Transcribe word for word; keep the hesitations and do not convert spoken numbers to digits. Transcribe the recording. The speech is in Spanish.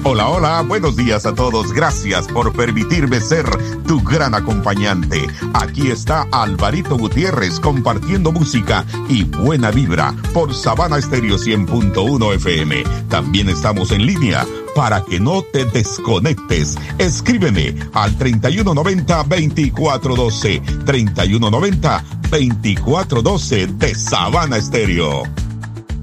Hola, hola, buenos días a todos. Gracias por permitirme ser tu gran acompañante. Aquí está Alvarito Gutiérrez compartiendo música y buena vibra por Sabana Estéreo cien punto uno F M. También estamos en línea para que no te desconectes. Escríbeme al treinta y uno noventa, veinticuatro doce, treinta y uno noventa, veinticuatro doce de Sabana Estéreo.